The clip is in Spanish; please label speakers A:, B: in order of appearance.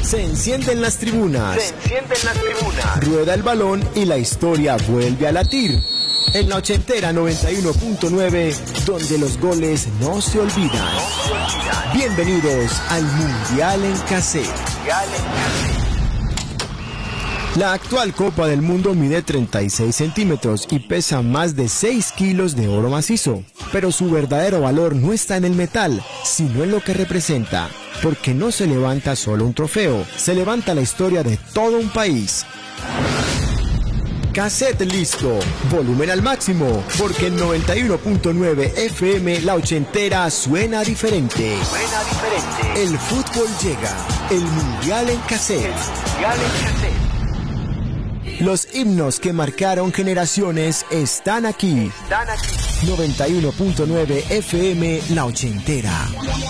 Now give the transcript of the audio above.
A: Se encienden las tribunas. Rueda el balón y la historia vuelve a latir. En la ochentera 91.9, donde los goles no se olvidan. Bienvenidos al Mundial en Cassette. La actual Copa del Mundo mide 36 centímetros y pesa más de 6 kilos de oro macizo. Pero su verdadero valor no está en el metal, sino en lo que representa. Porque no se levanta solo un trofeo, se levanta la historia de todo un país. Cassette listo, volumen al máximo, porque en 91.9 FM la ochentera suena diferente. El fútbol llega, el Mundial en Cassette. Los himnos que marcaron generaciones están aquí. 91.9 FM la ochentera.